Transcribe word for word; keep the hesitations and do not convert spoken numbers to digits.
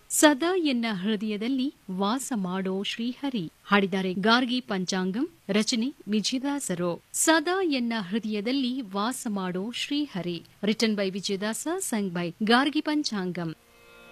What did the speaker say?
ಸದಾ ಎನ್ನ ಹೃದಯದಲ್ಲಿ ವಾಸ ಮಾಡೋ ಶ್ರೀಹರಿ. ಹಾಡಿದ್ದಾರೆ ಗಾರ್ಗಿ ಪಂಚಾಂಗಂ. ರಚನೆ ವಿಜಯದಾಸರು. ಸದಾ ಎನ್ನ ಹೃದಯದಲ್ಲಿ ವಾಸ ಮಾಡೋ Srihari. Written by Vijayadasa, sung by Gargi ಪಂಚಾಂಗಂ.